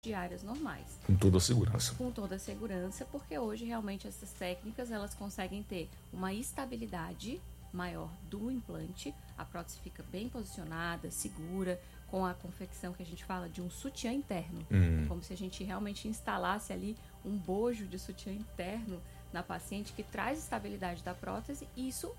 diárias normais. Com toda a segurança. Com toda a segurança, porque hoje realmente essas técnicas elas conseguem ter uma estabilidade maior do implante, a prótese fica bem posicionada, segura, com a confecção que a gente fala de um sutiã interno. Como se a gente realmente instalasse ali um bojo de sutiã interno na paciente que traz estabilidade da prótese, e isso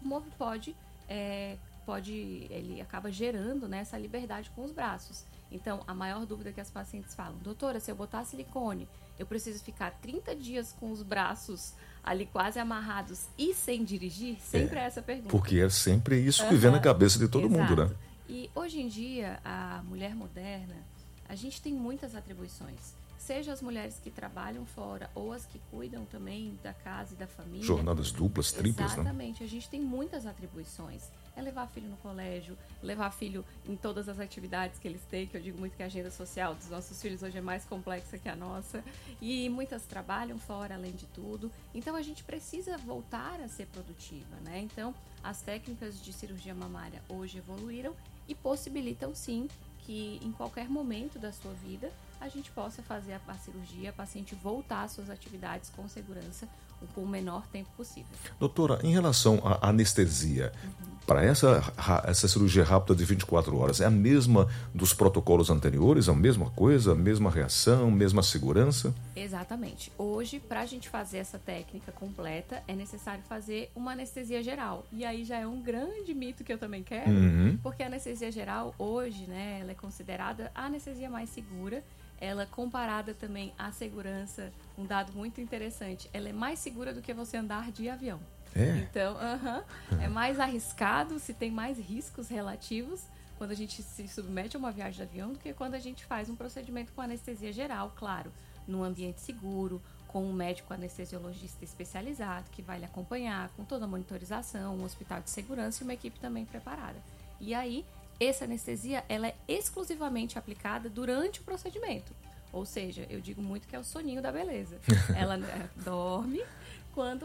ele acaba gerando, né, essa liberdade com os braços. Então, a maior dúvida que as pacientes falam: doutora, se eu botar silicone, eu preciso ficar 30 dias com os braços ali quase amarrados e sem dirigir? Sempre é essa pergunta. Porque é sempre isso que vem na cabeça de todo mundo, né? E hoje em dia, a mulher moderna, a gente tem muitas atribuições. Seja as mulheres que trabalham fora ou as que cuidam também da casa e da família. Jornadas duplas, triplas, Exatamente, né? A gente tem muitas atribuições. É levar filho no colégio, levar filho em todas as atividades que eles têm, que eu digo muito que a agenda social dos nossos filhos hoje é mais complexa que a nossa. E muitas trabalham fora, além de tudo. Então, a gente precisa voltar a ser produtiva, né? Então, as técnicas de cirurgia mamária hoje evoluíram e possibilitam, sim, que em qualquer momento da sua vida a gente possa fazer a cirurgia, a paciente voltar às suas atividades com segurança, com o menor tempo possível. Doutora, em relação à anestesia, para essa cirurgia rápida de 24 horas, é a mesma dos protocolos anteriores? A mesma coisa, a mesma reação, mesma segurança? Exatamente. Hoje, para a gente fazer essa técnica completa, é necessário fazer uma anestesia geral. E aí já é um grande mito que eu também quero, porque a anestesia geral hoje, né, ela é considerada a anestesia mais segura. Ela, comparada também à segurança, um dado muito interessante, ela é mais segura do que você andar de avião. Então, é mais arriscado, se tem mais riscos relativos quando a gente se submete a uma viagem de avião do que quando a gente faz um procedimento com anestesia geral, claro, num ambiente seguro, com um médico anestesiologista especializado que vai lhe acompanhar, com toda a monitorização, um hospital de segurança e uma equipe também preparada. E aí, essa anestesia, ela é exclusivamente aplicada durante o procedimento. Ou seja, eu digo muito que é o soninho da beleza. Ela dorme quando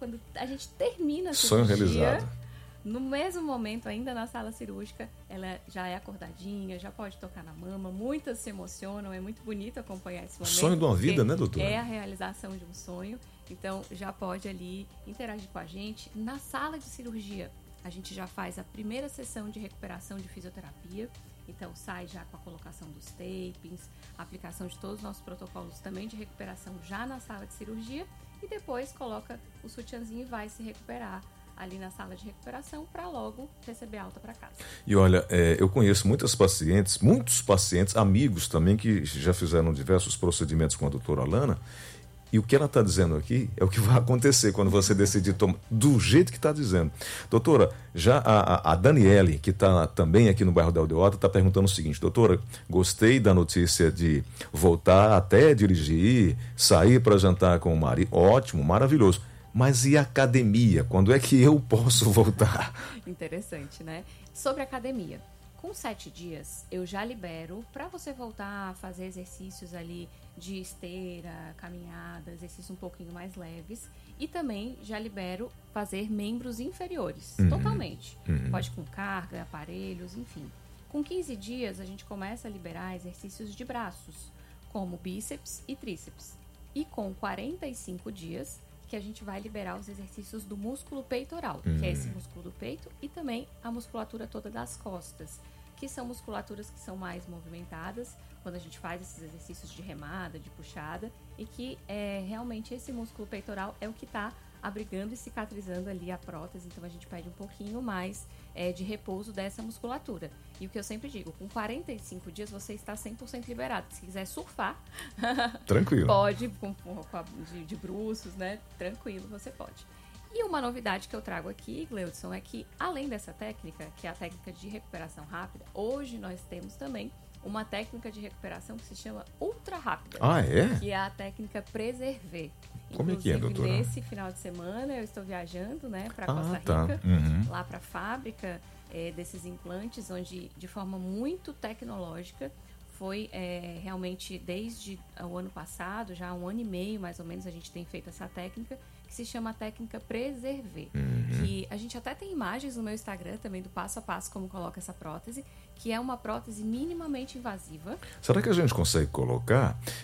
a gente termina a cirurgia. Sonho realizado. No mesmo momento, ainda na sala cirúrgica, ela já é acordadinha, já pode tocar na mama. Muitas se emocionam, é muito bonito acompanhar esse momento. Sonho de uma vida, né, doutora? É a realização de um sonho. Então, já pode ali interagir com a gente. Na sala de cirurgia, a gente já faz a primeira sessão de recuperação de fisioterapia. Então, sai já com a colocação dos tapings, a aplicação de todos os nossos protocolos também de recuperação já na sala de cirurgia. E depois coloca o sutiãzinho e vai se recuperar ali na sala de recuperação para logo receber alta para casa. E olha, eu conheço muitos pacientes, amigos também, que já fizeram diversos procedimentos com a doutora Alana. E o que ela está dizendo aqui é o que vai acontecer quando você decidir tomar do jeito que está dizendo. Doutora, já a Daniele, que está também aqui no bairro da Aldeota, está perguntando o seguinte: doutora, gostei da notícia de voltar até dirigir, sair para jantar com o marido. Ótimo, maravilhoso. Mas e a academia? Quando é que eu posso voltar? Interessante, né? Sobre a academia. Com 7 dias, eu já libero para você voltar a fazer exercícios ali de esteira, caminhada, exercícios um pouquinho mais leves. E também já libero fazer membros inferiores, totalmente. Pode com carga, aparelhos, enfim. Com 15 dias, a gente começa a liberar exercícios de braços, como bíceps e tríceps. E com 45 dias, que a gente vai liberar os exercícios do músculo peitoral, que é esse músculo do peito, e também a musculatura toda das costas, que são musculaturas que são mais movimentadas quando a gente faz esses exercícios de remada, de puxada, e que realmente esse músculo peitoral é o que está abrigando e cicatrizando ali a prótese. Então a gente pede um pouquinho mais de repouso dessa musculatura. E o que eu sempre digo, com 45 dias você está 100% liberado. Se quiser surfar, tranquilo. Pode, de bruços, né? Tranquilo, você pode. E uma novidade que eu trago aqui, Gleudson, é que além dessa técnica, que é a técnica de recuperação rápida, hoje nós temos também uma técnica de recuperação que se chama ultra rápida. Ah, é? Que é a técnica Preserver. Como é que é, doutora? Nesse final de semana eu estou viajando, né, para Costa Rica, lá para a fábrica desses implantes, onde de forma muito tecnológica foi realmente desde o ano passado, já há 1 ano e meio mais ou menos, a gente tem feito essa técnica, que se chama técnica Preserver. Que a gente até tem imagens no meu Instagram também do passo a passo como coloca essa prótese, que é uma prótese minimamente invasiva. Será que a gente consegue colocar?